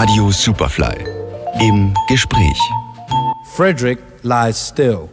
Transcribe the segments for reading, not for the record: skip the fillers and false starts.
Radio Superfly im Gespräch. Frederick lies still.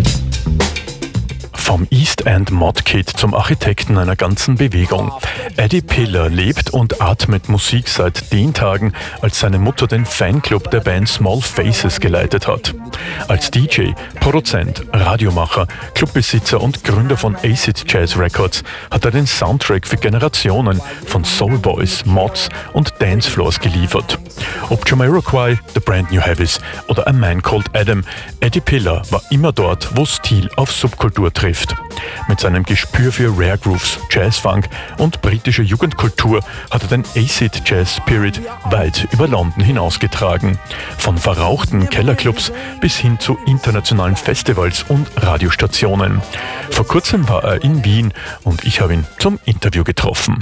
Vom East End Mod Kid zum Architekten einer ganzen Bewegung. Eddie Piller lebt und atmet Musik seit den Tagen, als seine Mutter den Fanclub der Band Small Faces geleitet hat. Als DJ, Produzent, Radiomacher, Clubbesitzer und Gründer von Acid Jazz Records hat er den Soundtrack für Generationen von Soulboys, Mods und Dancefloors geliefert. Ob Jamiroquai, The Brand New Heavies oder A Man Called Adam, Eddie Piller war immer dort, wo Stil auf Subkultur trifft. Mit seinem Gespür für Rare Grooves, Jazzfunk und britische Jugendkultur hat er den Acid Jazz Spirit weit über London hinausgetragen. Von verrauchten Kellerclubs bis hin zu internationalen Festivals und Radiostationen. Vor kurzem war er in Wien und ich habe ihn zum Interview getroffen.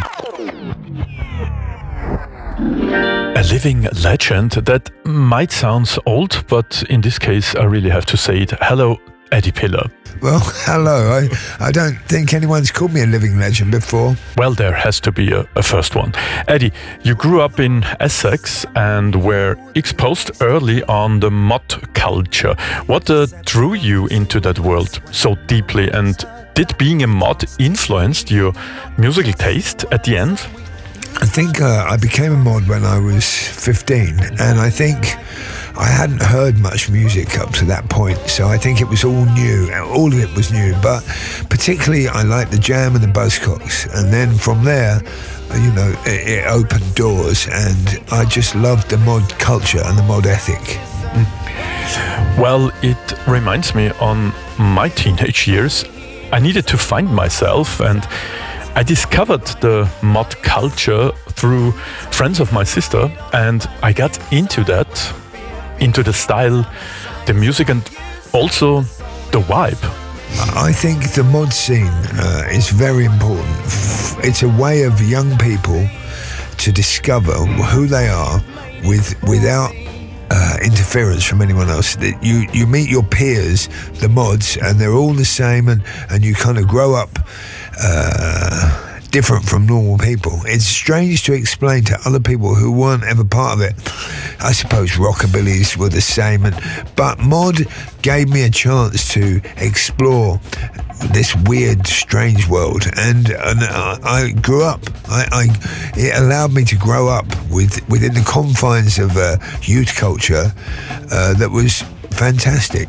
A living legend that might sound old, but in this case I really have to say it. Hello, Eddie Piller. Well, hello. I don't think anyone's called me a living legend before. Well, there has to be a first one. Eddie, you grew up in Essex and were exposed early on the mod culture. What drew you into that world so deeply, and did being a mod influence your musical taste at the end? I think I became a mod when I was 15, and I think I hadn't heard much music up to that point, so I think it was all new. All of it was new, but particularly I liked the Jam and the Buzzcocks, and then from there, you know, it opened doors, and I just loved the mod culture and the mod ethic. Well, it reminds me on my teenage years, I needed to find myself, and I discovered the mod culture through friends of my sister, and I got into that, into the style, the music, and also the vibe. I think the mod scene is very important. It's a way of young people to discover who they are without interference from anyone else. You meet your peers, the mods, and they're all the same, and you kind of grow up different from normal people. It's strange to explain to other people who weren't ever part of it. I suppose rockabillys were the same, but mod gave me a chance to explore this weird, strange world, and I grew up. It allowed me to grow up within the confines of youth culture that was fantastic.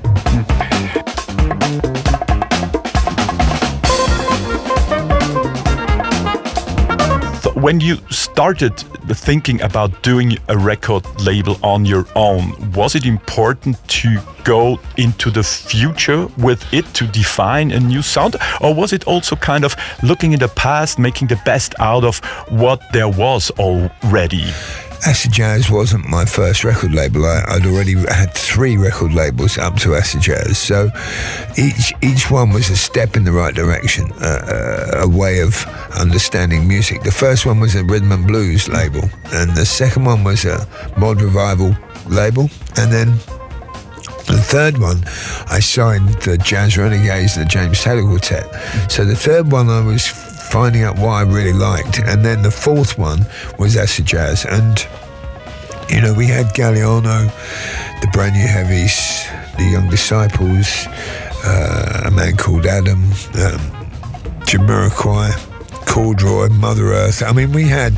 When you started thinking about doing a record label on your own, was it important to go into the future with it to define a new sound? Or was it also kind of looking in the past, making the best out of what there was already? Acid Jazz wasn't my first record label. I'd already had 3 record labels up to Acid Jazz, so each one was a step in the right direction, a way of understanding music. The first one was a rhythm and blues label, and the second one was a mod revival label, and then the third one, I signed the Jazz Renegades and the James Taylor Quartet. So the third one I was finding out what I really liked, and then the fourth one was Acid Jazz, and you know, we had Galliano, the Brand New Heavies, the Young Disciples, A Man Called Adam, Jamiroquai, Corduroy, Mother Earth. I mean, we had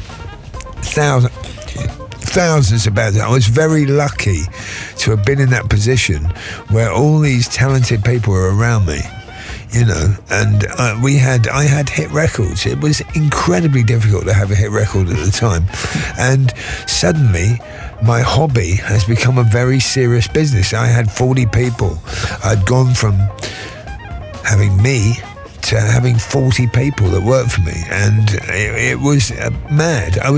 thousands of bands. I was very lucky to have been in that position where all these talented people were around me. You know, and I had hit records. It was incredibly difficult to have a hit record at the time. And suddenly, my hobby has become a very serious business. I had 40 people. I'd gone from having me to having 40 people that worked for me. And it was mad.